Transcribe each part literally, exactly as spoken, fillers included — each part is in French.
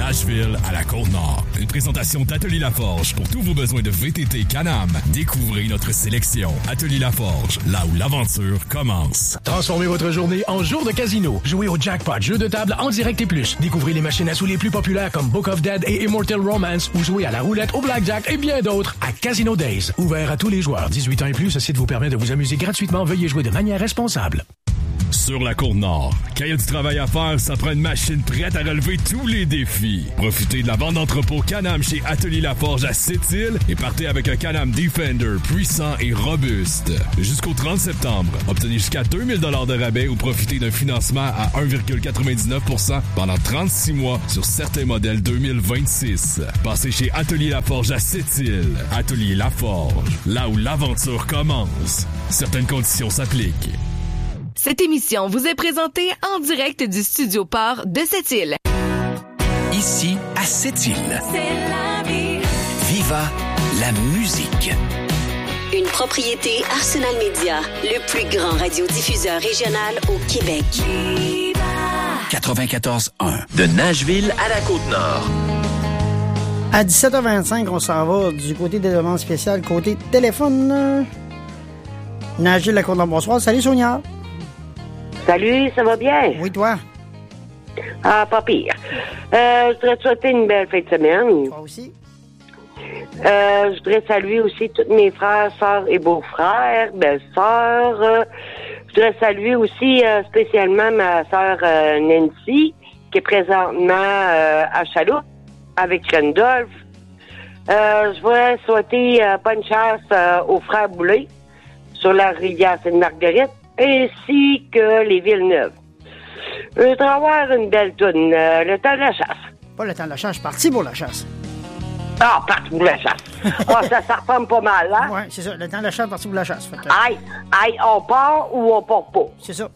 Nashville à la Côte-Nord. Une présentation d'Atelier Laforge pour tous vos besoins de V T T Can-Am. Découvrez notre sélection. Atelier Laforge, là où l'aventure commence. Transformez votre journée en jour de casino. Jouez au jackpot, jeu de table en direct et plus. Découvrez les machines à sous les plus populaires comme Book of Dead et Immortal Romance ou jouez à la roulette, au blackjack et bien d'autres à Casino Days. Ouvert à tous les joueurs. dix-huit ans et plus, ce site vous permet de vous amuser gratuitement. Veuillez jouer de manière responsable. Sur la Côte-Nord, quand il y a du travail à faire, ça prend une machine prête à relever tous les défis. Profitez de la vente d'entrepôt Can-Am chez Atelier Laforge à Sept-Îles et partez avec un Can-Am Defender puissant et robuste. Jusqu'au trente septembre, obtenez jusqu'à deux mille dollars de rabais ou profitez d'un financement à un virgule quatre-vingt-dix-neuf pour cent pendant trente-six mois sur certains modèles deux mille vingt-six. Passez chez Atelier Laforge à Sept-Îles. Atelier Laforge, là où l'aventure commence. Certaines conditions s'appliquent. Cette émission vous est présentée en direct du Studio Port de Sept-Îles. Ici, à Sept-Îles. C'est la vie. Viva la musique. Une propriété Arsenal Media, le plus grand radiodiffuseur régional au Québec. Viva. quatre-vingt-quatorze un. De Nashville à la Côte-Nord. À dix-sept heures vingt-cinq, on s'en va du côté des demandes spéciales, côté téléphone. Nashville, la Côte-Nord, bonsoir. Salut, Sonia. Salut, ça va bien? Oui, toi? Ah, pas pire. Euh, je voudrais te souhaiter une belle fin de semaine. Toi aussi? Euh, je voudrais saluer aussi tous mes frères, sœurs et beaux-frères, belles-sœurs. Euh, je voudrais saluer aussi euh, spécialement ma sœur euh, Nancy, qui est présentement euh, à Chaloupe avec Randolph. Euh, je voudrais souhaiter euh, bonne chance euh, aux frères Boulay sur la rivière Sainte-Marguerite, ainsi que les Villeneuve. Je voudrais avoir une belle toune, euh, le temps de la chasse. Pas le temps de la chasse, je suis parti pour la chasse. Ah, parti pour la chasse. Ah, ça, ça ressemble pas mal, hein? Oui, c'est ça, le temps de la chasse, parti pour la chasse. Fait que... Aïe, aïe, on part ou on part pas? C'est ça.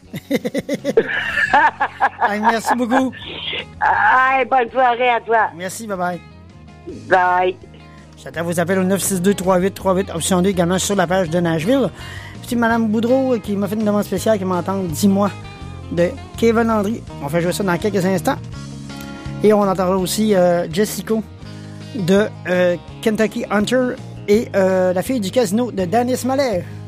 Aïe, merci beaucoup. Aïe, bonne soirée à toi. Merci, bye-bye. Bye. J'attends vos appels au neuf six deux trois huit trois huit, option deux, également sur la page de Nashville. Puis Mme Boudreau qui m'a fait une demande spéciale qui m'entend dis-moi de Kevin Landry. On fait jouer ça dans quelques instants. Et on entendra aussi euh, Jessico de euh, Kentucky Hunter et euh, la fille du casino de Dennis Mallet.